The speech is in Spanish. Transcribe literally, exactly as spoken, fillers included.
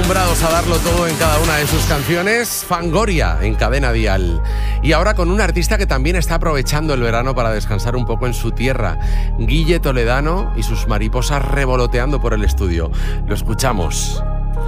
acostumbrados a darlo todo en cada una de sus canciones. Fangoria en Cadena Dial. Y ahora con un artista que también está aprovechando el verano para descansar un poco en su tierra. Guille Toledano y sus mariposas revoloteando por el estudio. Lo escuchamos.